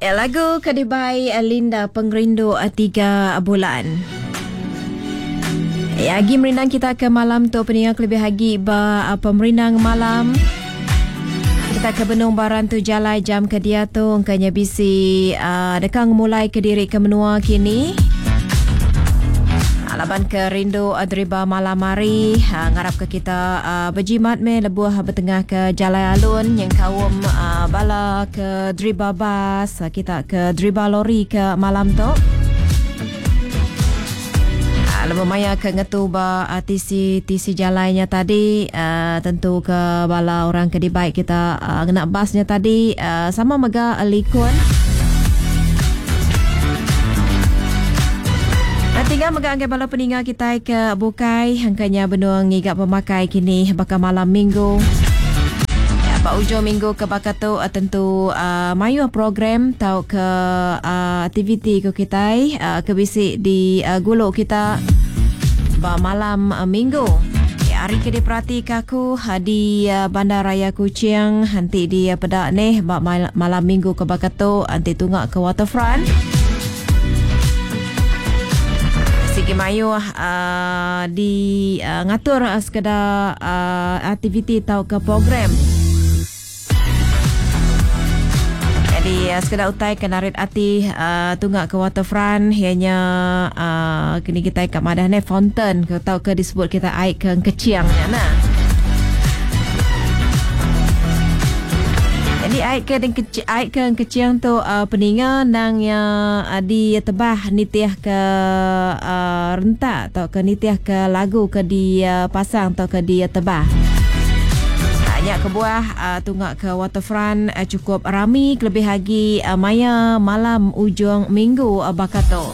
Lagu Kadibai Linda Pengrindu 3 bulan. Agi merinang kita ke malam tu peningat lebih hagi pemerinang malam. Kita ke benung baran tu jalai jam ke dia tu angkanya bisi dekang mulai ke diri ke menua kini. Laban ke rindu driba malam hari ngarap ke kita berjimat me lebuh bertengah ke jalai alun yang kaum bala ke driba bas kita ke driba lori ke malam tu. Lepas maya ke ngetu ba tisi jalainya tadi tentu ke bala orang ke dibaik kita kena basnya tadi sama mega likun. Tinggal mega angkai bala peningat kita ke bukai angkanya benua ngigap pemakai kini bakal malam minggu. Pak ujung minggu ke bakal tu tentu mayu program tau ke aktiviti ke kita ke bisik di guluk kita ba malam minggu. Hari ke diperhati kaku di Bandaraya Kuching nanti di pedak ni ba malam minggu ke bakal tu nanti tunggak ke waterfront. Sigi mayu di ngatur sekedar aktiviti tau ke program. Jadi sekedar utai ke narit ati tunggak ke waterfront ianya kini kita kat madah ni fountain ke tau ke disebut kita air ke keciang nah. Jadi air ke keciang tu peninga nang yang di tebah nitiah ke rentak atau ke nitiah ke lagu ke di pasang atau ke di tebah. Banyak ke buah tunggak ke waterfront cukup rami lebih lagi maya malam ujung minggu bakato.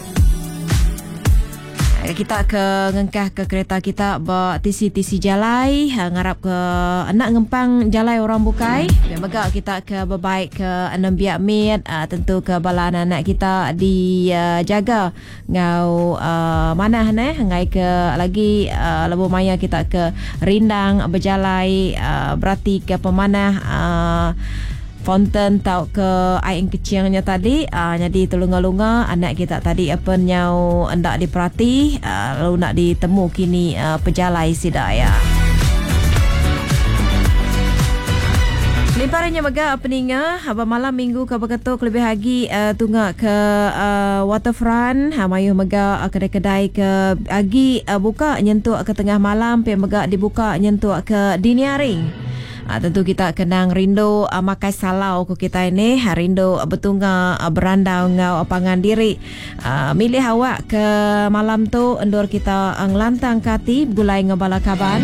Kita ke ngengkah ke kereta kita bawa tisi jalai ngarap ke anak ngempang jalai orang bukai memang kita ke berbaik ke 6 biak mit tentu ke bala anak kita dijaga ngau mana ngai ke lagi lebu maya kita ke rindang berjalai berarti ke pemanah fountain tau ke air kecilnya tadi jadi telunga-lunga anak kita tadi apa nyau hendak diperhati lalu nak ditemu kini pejalai sidaya. Limparannya mega peninga malam minggu ke beketuk lebih lagi tunggak ke waterfront mayuh mega kedai-kedai ke agi buka nyentuh ke tengah malam pe mega dibuka nyentuh ke dini hari. Tentu kita kenang rindu makai salau ku kita ini rindu betungga berandau ngau pangan diri milih awak ke malam tu endor kita ngelantang kati gulai ngebala kaban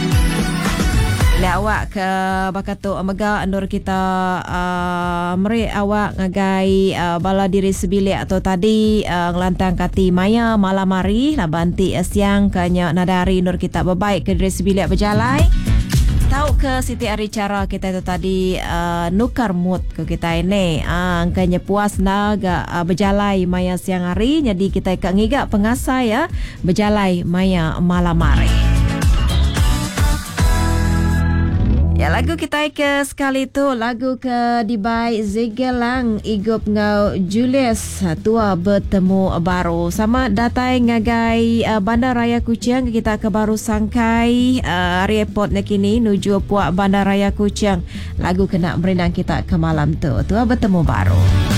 le awak ke bakatu mega endor kita meri awak ngagai bala diri sebilik atau tadi ngelantang kati maya malam hari lah banti siang kanya nadari endor kita berbaik ke diri sebilik berjalai. Tahu ke Siti Ari cara kita itu tadi nukar mood ke kita ini angkanya puas naga berjalai maya siang hari jadi kita ikat ngigak pengasah ya berjalai maya malam hari. Ya lagu kita ke sekali tu lagu ke Dibai Zigelang Igup ngau Julius tua bertemu baru sama datai ngagai Bandaraya Kuching kita ke baru sangkai airport nak kini nuju puak Bandaraya Kuching lagu kena berenang kita ke malam tu tua bertemu baru.